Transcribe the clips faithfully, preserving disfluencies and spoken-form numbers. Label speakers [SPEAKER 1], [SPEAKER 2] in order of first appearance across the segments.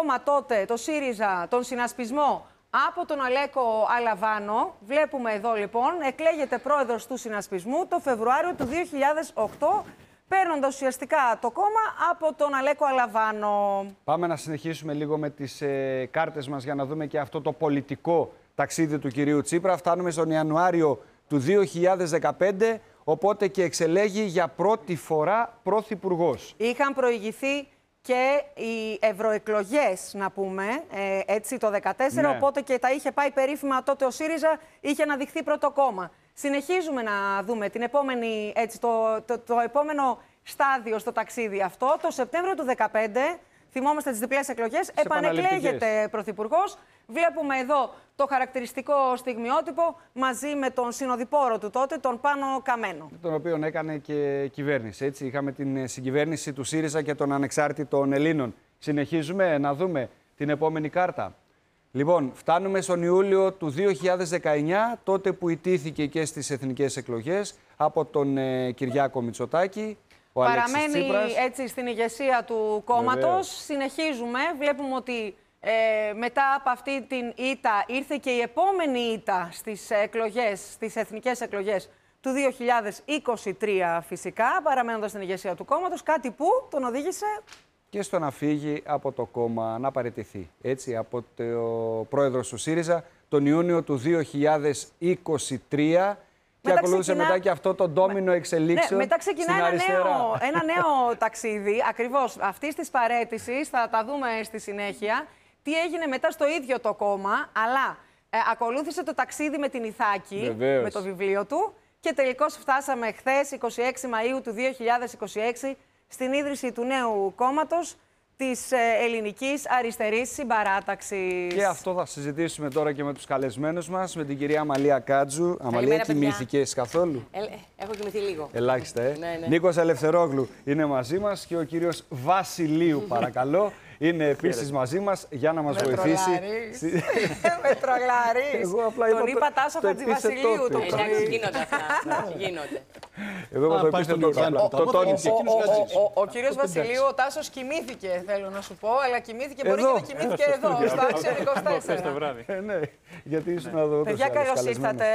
[SPEAKER 1] κόμμα τότε, το ΣΥΡΙΖΑ, τον συνασπισμό από τον Αλέκο Αλαβάνο. Βλέπουμε εδώ λοιπόν, εκλέγεται πρόεδρος του συνασπισμού το Φεβρουάριο του δύο χιλιάδες οκτώ, παίρνοντας ουσιαστικά το κόμμα από τον Αλέκο Αλαβάνο.
[SPEAKER 2] Πάμε να συνεχίσουμε λίγο με τις ε, κάρτες μας για να δούμε και αυτό το πολιτικό ταξίδι του κυρίου Τσίπρα. Φτάνουμε στον Ιανουάριο του δύο χιλιάδες δεκαπέντε, οπότε και εξελέγει για πρώτη φορά πρωθυπουργός.
[SPEAKER 1] Είχαν προηγηθεί και οι ευρωεκλογές, να πούμε, ε, έτσι το δύο χιλιάδες δεκατέσσερα, ναι. Οπότε και τα είχε πάει περίφημα τότε ο ΣΥΡΙΖΑ, είχε αναδειχθεί πρώτο κόμμα. Συνεχίζουμε να δούμε την επόμενη, έτσι, το, το, το επόμενο στάδιο στο ταξίδι αυτό. Το Σεπτέμβριο του δύο χιλιάδες δεκαπέντε, θυμόμαστε τις διπλές εκλογές, επανεκλέγεται πρωθυπουργός. Βλέπουμε εδώ το χαρακτηριστικό στιγμιότυπο μαζί με τον συνοδοιπόρο του τότε, τον Πάνο Καμένο. Τον
[SPEAKER 2] οποίο έκανε και κυβέρνηση. Έτσι. Είχαμε την συγκυβέρνηση του ΣΥΡΙΖΑ και των ανεξάρτητων Ελλήνων. Συνεχίζουμε να δούμε την επόμενη κάρτα. Λοιπόν, φτάνουμε στον Ιούλιο του δύο χιλιάδες δεκαεννιά, τότε που ιτήθηκε και στις εθνικές εκλογές από τον ε, Κυριάκο Μητσοτάκη. Ο
[SPEAKER 1] Παραμένει έτσι στην ηγεσία του κόμματος. Συνεχίζουμε. Βλέπουμε ότι ε, μετά από αυτή την ήττα ήρθε και η επόμενη ήττα στις εκλογές, στις εθνικές εκλογές του δύο χιλιάδες είκοσι τρία φυσικά, παραμένοντας στην ηγεσία του κόμματος, κάτι που τον οδήγησε
[SPEAKER 2] και στο να φύγει από το κόμμα, να παραιτηθεί. Έτσι, από το πρόεδρος του ΣΥΡΙΖΑ τον Ιούνιο του δύο χιλιάδες είκοσι τρία. Και μετά ακολούθησε ξεκινά... μετά και αυτό το ντόμινο εξελίξεων.
[SPEAKER 1] Ναι, μετά ξεκινά ένα νέο, ένα νέο ταξίδι. Ακριβώς αυτής της παραίτησης, θα τα δούμε στη συνέχεια. Τι έγινε μετά στο ίδιο το κόμμα, αλλά ε, ακολούθησε το ταξίδι με την Ιθάκη,
[SPEAKER 2] βεβαίως,
[SPEAKER 1] με το βιβλίο του. Και τελικώς φτάσαμε χθες, εικοστή έκτη Μαΐου του δύο χιλιάδες είκοσι έξι, στην ίδρυση του νέου κόμματος, της Ελληνικής Αριστερής Συμπαράταξης.
[SPEAKER 2] Και αυτό θα συζητήσουμε τώρα και με τους καλεσμένους μας, με την κυρία Αμαλία Κάτζου. Αμαλία, κοιμήθηκες καθόλου?
[SPEAKER 3] Ε, έχω κοιμηθεί λίγο.
[SPEAKER 2] Ελάχιστα, ε.
[SPEAKER 3] Ναι, ναι.
[SPEAKER 2] Νίκος Ελευθερόγλου είναι μαζί μας και ο κύριος Βασιλείου, παρακαλώ. Είναι επίσης μαζί μας για να μας βοηθήσει.
[SPEAKER 1] Με τρολάρεις. Τον είπα Τάσο Χατζηβασιλείου το πρωί.
[SPEAKER 3] Εντάξει, γίνονται αυτά. Γίνονται.
[SPEAKER 2] Εγώ θα το επίθετο το τόνισε.
[SPEAKER 1] Ο κύριος Βασιλείου, ο Τάσος κοιμήθηκε, θέλω να σου πω, αλλά κοιμήθηκε, μπορεί και να κοιμήθηκε εδώ, στο Άξιον είκοσι τέσσερα.
[SPEAKER 2] Ναι, γιατί ήσουν εδώ.
[SPEAKER 1] Παιδιά, καλώς ήρθατε.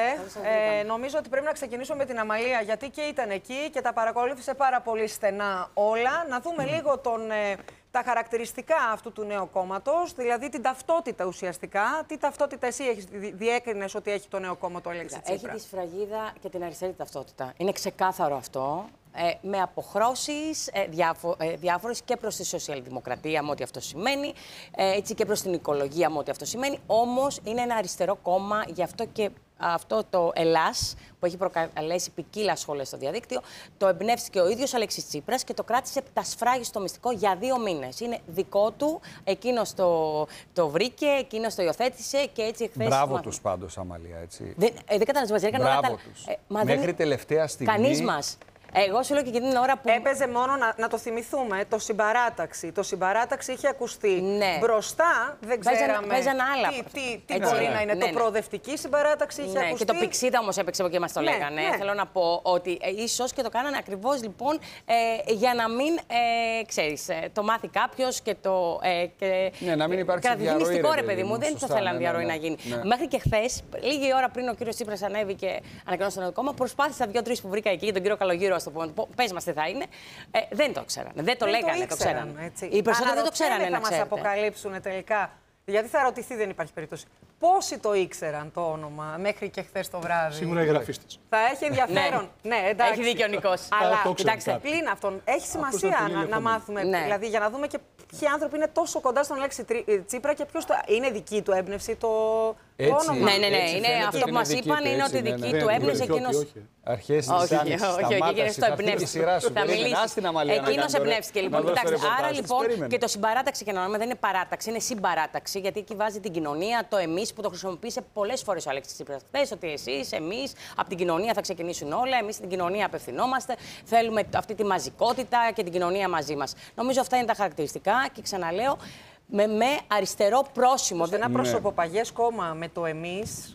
[SPEAKER 1] Νομίζω ότι πρέπει να ξεκινήσουμε με την Αμαλία, γιατί και ήταν εκεί και τα παρακολούθησε πάρα πολύ στενά όλα. Να δούμε λίγο τον... τα χαρακτηριστικά αυτού του νέου κόμματος, δηλαδή την ταυτότητα ουσιαστικά. Τι ταυτότητα εσύ έχεις, διέκρινες ότι έχει το νέο κόμμα του Αλέξη Τσίπρα?
[SPEAKER 3] Έχει τη σφραγίδα και την αριστερή ταυτότητα. Είναι ξεκάθαρο αυτό. Ε, με αποχρώσεις ε, διάφο, ε, διάφορες και προς τη σοσιαλδημοκρατία με ό,τι αυτό σημαίνει, ε, έτσι και προς την οικολογία με ό,τι αυτό σημαίνει. Όμως είναι ένα αριστερό κόμμα, γι' αυτό και αυτό το Ελλάς που έχει προκαλέσει ποικίλα σχόλια στο διαδίκτυο, το εμπνεύστηκε ο ίδιος Αλέξης Τσίπρας και το κράτησε τα σφράγι στο μυστικό για δύο μήνες. Είναι δικό του, εκείνος το, το βρήκε, εκείνος το υιοθέτησε και έτσι εχθές...
[SPEAKER 2] Μπράβο μα... τους πάντως, Αμαλία, έτσι.
[SPEAKER 3] Δεν, ε, δεν κατάλαβες,
[SPEAKER 2] Μπράβο
[SPEAKER 3] τα...
[SPEAKER 2] τους.
[SPEAKER 3] Ε,
[SPEAKER 2] Μέχρι
[SPEAKER 3] δεν...
[SPEAKER 2] τελευταία στιγμή...
[SPEAKER 3] Κανείς μας. Εγώ σου λέω και εκείνη την ώρα που.
[SPEAKER 1] Έπαιζε μόνο να, να το θυμηθούμε, το συμπαράταξη. Το συμπαράταξη είχε ακουστεί.
[SPEAKER 3] Ναι.
[SPEAKER 1] Μπροστά δεν ξέραμε
[SPEAKER 3] παίζαν άλλα.
[SPEAKER 1] τι, τι, τι μπορεί ναι. να είναι. Ναι, το ναι. προοδευτική συμπαράταξη είχε
[SPEAKER 3] ναι.
[SPEAKER 1] ακουστεί.
[SPEAKER 3] Και το πηξίδα όμως έπαιξε και μας το ναι, λέγανε. Ναι. Θέλω να πω ότι ε, ίσως και το κάνανε ακριβώς λοιπόν ε, για να μην ε, ξέρεις, ε, το μάθει κάποιος και το. Ε, και,
[SPEAKER 2] ναι, να μην υπάρξει
[SPEAKER 3] διαρροή. Μυστικό ρε παιδί μου, δεν το θέλαν
[SPEAKER 2] ναι,
[SPEAKER 3] διαρροή
[SPEAKER 2] ναι,
[SPEAKER 3] να γίνει.
[SPEAKER 2] Ναι.
[SPEAKER 3] Μέχρι και χθες, λίγη ώρα πριν ο κύριος Τσίπρας ανέβηκε και ανακοινώσε το κόμμα, προσπάθησα δύο-τρεις που βρήκα εκεί, τον κύριο Καλογύρο, α το πούμε. Πες μας τι θα είναι. Ε, δεν το ξέρανε. Δεν το δεν λέγανε, το, το ξέρανε. Οι περισσότεροι δεν το ξέρανε.
[SPEAKER 1] Θα μας αποκαλύψουν τελικά. Γιατί θα ρωτηθεί, δεν υπάρχει περίπτωση. Πόσοι το ήξεραν το όνομα μέχρι και χθες το βράδυ?
[SPEAKER 4] Σίγουρα οι γραφίστες.
[SPEAKER 1] Θα έχει ενδιαφέρον.
[SPEAKER 3] Ναι,
[SPEAKER 1] ναι, εντάξει.
[SPEAKER 3] Έχει δίκιο ο Νικός.
[SPEAKER 1] Αλλά κοιτάξτε, πλην αυτόν, έχει σημασία να, να μάθουμε. Ναι. Δηλαδή, για να δούμε και ποιοι άνθρωποι είναι τόσο κοντά στον Αλέξη Τσίπρα και ποιος το. Είναι δική του έμπνευση το, το όνομα.
[SPEAKER 3] Ναι, ναι, ναι. Είναι αυτό που μας είπαν είναι ότι δική του έμπνευση εκείνος.
[SPEAKER 2] Αρχές της Άνοιξης.
[SPEAKER 3] Όχι, όχι, εκείνος το εμπνεύστηκε.
[SPEAKER 2] Θα μιλήσει.
[SPEAKER 3] Εκείνος εμπνεύστηκε. Λοιπόν, κοιτάξτε, άρα λοιπόν και το συμπαράταξη και να λέμε δεν είναι παράταξη, είναι συμπαράταξη, γιατί εκεί βάζει την κοινωνία, το εμείς που το χρησιμοποίησε πολλές φορές ο Αλέξης Τσίπρας χθες, ότι εσείς, εμείς, από την κοινωνία θα ξεκινήσουν όλα, εμείς στην κοινωνία απευθυνόμαστε, θέλουμε αυτή τη μαζικότητα και την κοινωνία μαζί μας. Νομίζω αυτά είναι τα χαρακτηριστικά και ξαναλέω με, με αριστερό πρόσημο.
[SPEAKER 1] Σε ένα προσωποπαγές κόμμα με το εμείς.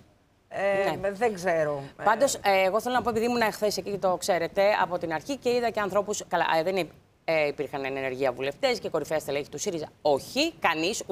[SPEAKER 1] Ε, ναι. Δεν ξέρω.
[SPEAKER 3] Πάντως, ε, εγώ θέλω να πω, επειδή ήμουν χθες εκεί, το ξέρετε, από την αρχή και είδα και ανθρώπους. Καλά, ε, δεν ε, υπήρχαν ενεργεία βουλευτές και κορυφαία στελέχη του ΣΥΡΙΖΑ. Όχι, κανείς.